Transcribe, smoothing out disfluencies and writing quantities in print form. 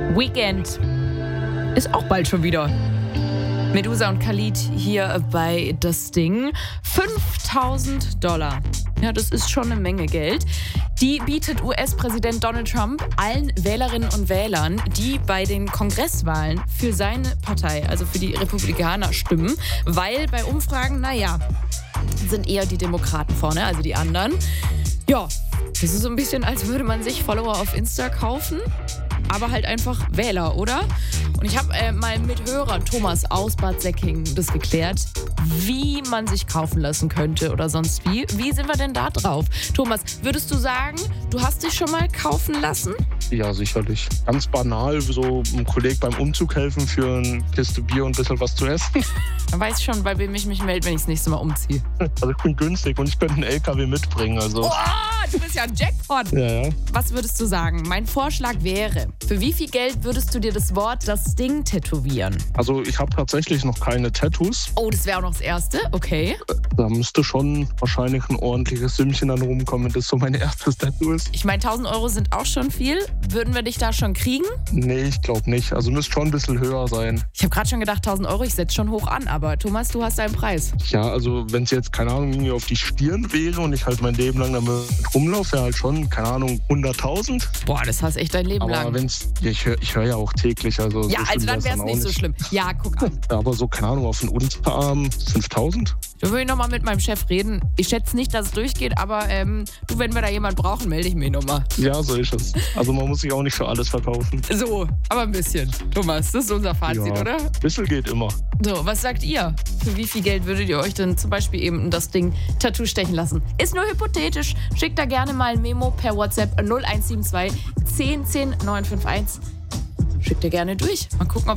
Weekend ist auch bald schon wieder. Medusa und Khalid hier bei Das Ding. $5.000. Ja, das ist schon eine Menge Geld. Die bietet US-Präsident Donald Trump allen Wählerinnen und Wählern, die bei den Kongresswahlen für seine Partei, also für die Republikaner, stimmen. Weil bei Umfragen, sind eher die Demokraten vorne, also die anderen. Ja, das ist so ein bisschen, als würde man sich Follower auf Insta kaufen, aber halt einfach Wähler, oder? Und ich habe mal mit Hörer Thomas aus Bad Säckingen das geklärt, wie man sich kaufen lassen könnte oder sonst wie. Wie sind wir denn da drauf? Thomas, würdest du sagen, du hast dich schon mal kaufen lassen? Ja, sicherlich. Ganz banal, so einem Kollegen beim Umzug helfen für eine Kiste Bier und ein bisschen was zu essen. Man weiß schon, bei wem ich mich melde, wenn ich das nächste Mal umziehe. Also ich bin günstig und ich könnte einen LKW mitbringen. Also. Oh, du bist ja ein Jackpot. Ja. Was würdest du sagen? Mein Vorschlag wäre, für wie viel Geld würdest du dir das Wort Das Ding tätowieren? Also ich habe tatsächlich noch keine Tattoos. Oh, das wäre auch noch das Erste? Okay. Da müsste schon wahrscheinlich ein ordentliches Sümmchen dann rumkommen, wenn das so mein erstes Tattoo ist. Ich meine, 1.000 Euro sind auch schon viel. Würden wir dich da schon kriegen? Nee, ich glaube nicht. Also müsste schon ein bisschen höher sein. Ich habe gerade schon gedacht, 1.000 Euro, ich setze schon hoch an. Aber Thomas, du hast deinen Preis. Ja, also wenn es jetzt, keine Ahnung, irgendwie auf die Stirn wäre und ich halt mein Leben lang damit rumlaufe, wäre halt schon, keine Ahnung, 100.000. Boah, das hast echt dein Leben lang. Aber wenn's, ich höre ja auch täglich. Also ja, so also dann wäre es nicht so schlimm. Ja, guck an. Aber so, keine Ahnung, auf den Unterarm 5.000. Da will ich nochmal mit meinem Chef reden. Ich schätze nicht, dass es durchgeht, aber du, wenn wir da jemanden brauchen, melde ich mich nochmal. Ja, so ist es. Also man muss sich auch nicht für alles verkaufen. So, aber ein bisschen. Thomas, das ist unser Fazit, ja, oder? Ein bisschen geht immer. So, was sagt ihr? Für wie viel Geld würdet ihr euch denn zum Beispiel eben das Ding Tattoo stechen lassen? Ist nur hypothetisch. Schickt da gerne mal ein Memo per WhatsApp 0172 10 10 951. Schickt ihr gerne durch. Mal gucken, ob